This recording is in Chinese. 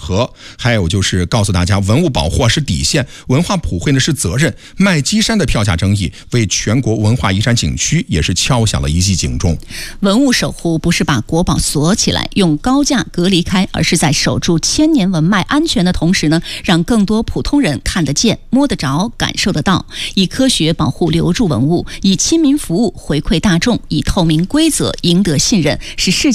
和，还有就是告诉大家文物保护是底线，文化普惠呢是责任。麦积山的票价争议为全国文化遗产景区也是敲响了一记警钟。 文物守护不是把国宝锁起来，用高价隔离开，而是在守住千年文脉安全的同时呢，让更多普通人看得见、摸得着、感受得到。以科学保护留住文物，以亲民服务回馈大众，以透明规则赢得信任，是世界